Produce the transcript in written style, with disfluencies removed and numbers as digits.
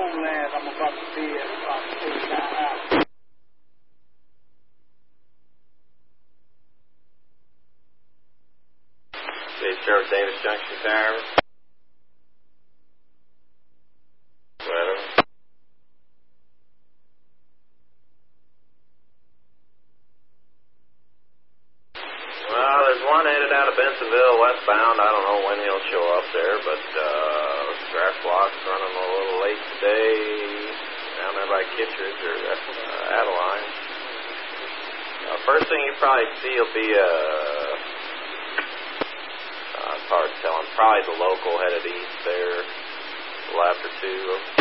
phone lad. I'm about to be at about 49 hours. Sheriff Davis Junction Tire. Whatever. Well, there's one headed out of Bensenville westbound. I don't know when he'll show up there, but draft block's running a little late today down there by Kittredge or Adeline. First thing you probably see will be it's hard to tell. Probably the local headed east there, a lap or two.